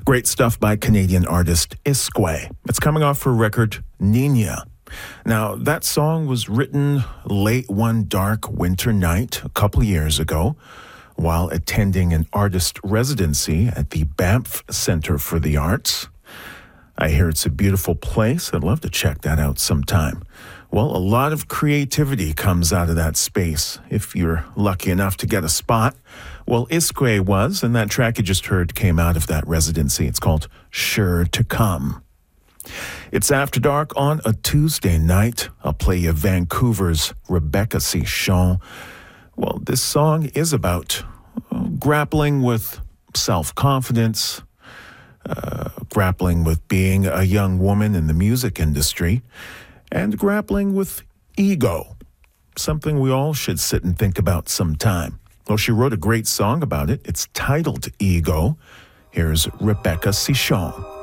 Great stuff by Canadian artist Iskway. It's coming off her record, Nina. Now, that song was written late one dark winter night a couple of years ago while attending an artist residency at the Banff Centre for the Arts. I hear it's a beautiful place. I'd love to check that out sometime. Well, a lot of creativity comes out of that space if you're lucky enough to get a spot. Well, Iskway was, and that track you just heard came out of that residency. It's called Sure to Come. It's After Dark on a Tuesday night. I'll play you Vancouver's Rebecca Cichon. Well, this song is about grappling with self-confidence, grappling with being a young woman in the music industry, and grappling with ego, something we all should sit and think about sometime. Well, she wrote a great song about it. It's titled Ego. Here's Rebecca Cichon.